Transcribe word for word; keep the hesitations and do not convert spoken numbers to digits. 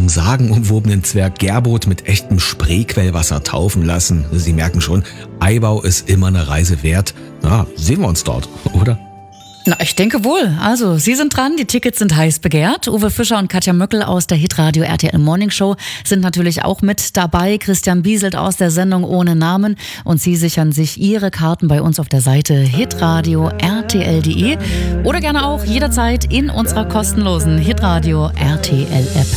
vom sagenumwobenen Zwerg Gerbot mit echtem Spreequellwasser taufen lassen. Sie merken schon, Aibau ist immer eine Reise wert. Na, sehen wir uns dort, oder? Na, ich denke wohl. Also, Sie sind dran, die Tickets sind heiß begehrt. Uwe Fischer und Katja Möckel aus der Hitradio R T L Morning Show sind natürlich auch mit dabei. Christian Bieselt aus der Sendung Ohne Namen. Und Sie sichern sich Ihre Karten bei uns auf der Seite hitradio punkt r t l punkt d e oder gerne auch jederzeit in unserer kostenlosen Hitradio R T L App.